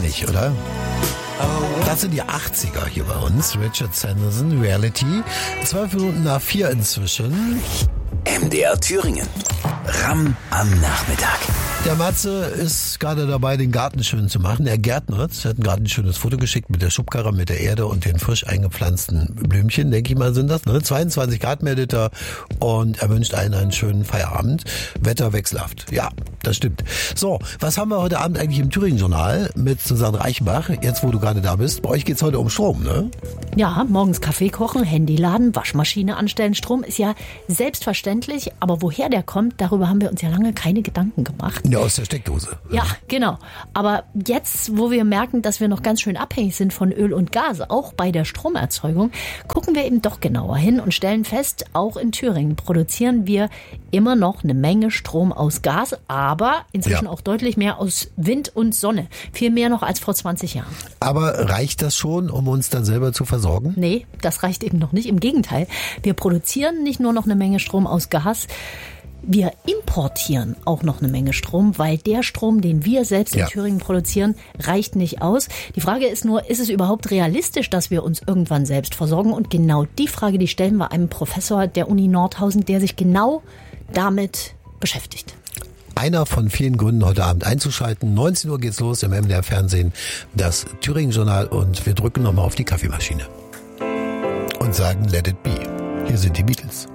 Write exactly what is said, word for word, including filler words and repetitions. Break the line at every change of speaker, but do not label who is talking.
nicht, oder? Das sind die achtziger hier bei uns. Richard Sanderson, Reality. Zwölf Minuten nach vier inzwischen.
M D R Thüringen. Ramm am Nachmittag.
Der Matze ist gerade dabei, den Garten schön zu machen. Er gärtnert. Er hat gerade ein schönes Foto geschickt mit der Schubkarre, mit der Erde und den frisch eingepflanzten Blümchen, denke ich mal, sind das. Ne? zweiundzwanzig Grad meldet er und er wünscht allen einen schönen Feierabend. Wetter wechselhaft. Ja, das stimmt. So, was haben wir heute Abend eigentlich im Thüringen-Journal mit Susanne Reichenbach? Jetzt, wo du gerade da bist. Bei euch geht's heute um Strom, ne?
Ja, morgens Kaffee kochen, Handy laden, Waschmaschine anstellen. Strom ist ja selbstverständlich, aber woher der kommt, darüber haben wir uns ja lange keine Gedanken gemacht.
Ja, aus der Steckdose.
Ja, genau. Aber jetzt, wo wir merken, dass wir noch ganz schön abhängig sind von Öl und Gas, auch bei der Stromerzeugung, gucken wir eben doch genauer hin und stellen fest, auch in Thüringen produzieren wir immer noch eine Menge Strom aus Gas, aber inzwischen ja. auch deutlich mehr aus Wind und Sonne. Viel mehr noch als vor zwanzig Jahren.
Aber reicht das schon, um uns dann selber zu versorgen?
Nee, das reicht eben noch nicht. Im Gegenteil, wir produzieren nicht nur noch eine Menge Strom aus Gas, wir importieren auch noch eine Menge Strom, weil der Strom, den wir selbst in ja. Thüringen produzieren, reicht nicht aus. Die Frage ist nur, ist es überhaupt realistisch, dass wir uns irgendwann selbst versorgen? Und genau die Frage, die stellen wir einem Professor der Uni Nordhausen, der sich genau damit beschäftigt.
Einer von vielen Gründen, heute Abend einzuschalten. neunzehn Uhr geht's los im M D R Fernsehen, das Thüringen-Journal, und wir drücken nochmal auf die Kaffeemaschine und sagen Let it be. Hier sind die Beatles.